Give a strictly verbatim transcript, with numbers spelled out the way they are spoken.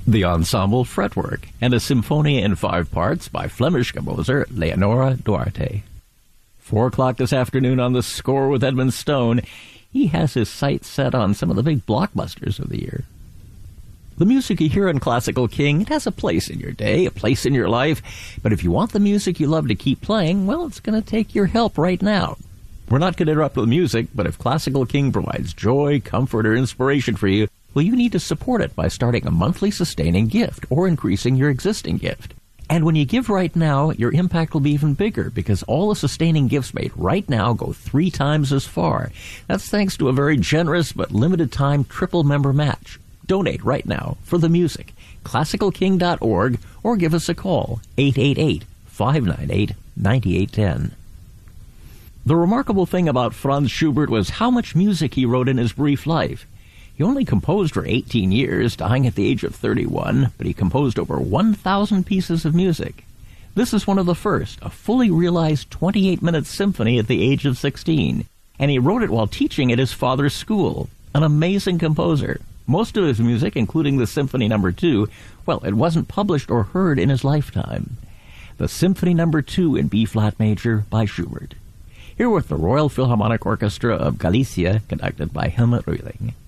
the ensemble Fretwork, and a symphony in five parts by Flemish composer Leonora Duarte. Four o'clock this afternoon on The Score with Edmund Stone. He has his sights set on some of the big blockbusters of the year. The music you hear in Classical King, it has a place in your day, a place in your life, but if you want the music you love to keep playing, well, it's going to take your help right now. We're not going to interrupt with music, but if Classical King provides joy, comfort, or inspiration for you, well, you need to support it by starting a monthly sustaining gift or increasing your existing gift. And when you give right now, your impact will be even bigger because all the sustaining gifts made right now go three times as far. That's thanks to a very generous but limited time triple member match. Donate right now for the music. classical king dot org or give us a call, eight eight eight, five nine eight, nine eight one zero. The remarkable thing about Franz Schubert was how much music he wrote in his brief life. He only composed for eighteen years, dying at the age of thirty-one, but he composed over one thousand pieces of music. This is one of the first, a fully realized twenty-eight minute symphony at the age of sixteen, and he wrote it while teaching at his father's school. An amazing composer. Most of his music, including the Symphony Number two, well, it wasn't published or heard in his lifetime. The Symphony Number two in B-flat major by Schubert. Here with the Royal Philharmonic Orchestra of Galicia, conducted by Helmut Rühling.